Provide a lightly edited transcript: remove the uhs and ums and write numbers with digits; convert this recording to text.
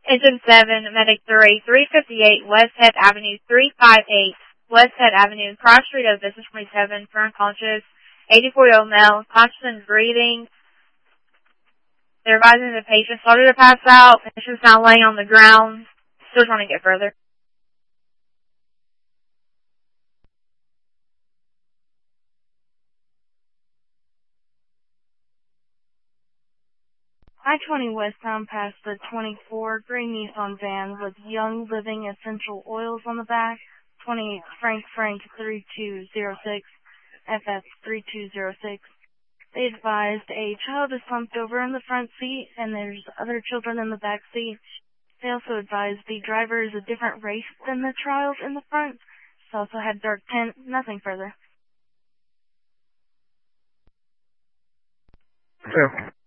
Engine 7, Medic 3, 358 West Head Avenue, 358 West Head Avenue, Cross Street of Business 27, for unconscious, 84-year-old male, conscious and breathing. They're advising the patient started to pass out. Patient's now laying on the ground, still trying to get further. I-20 westbound past the 24 gray Nissan van with Young Living Essential Oils on the back, 28 Frank 3206, FF 3206. They advised a child is slumped over in the front seat and there's other children in the back seat. They also advised the driver is a different race than the child in the front. He also had dark tint, nothing further. So.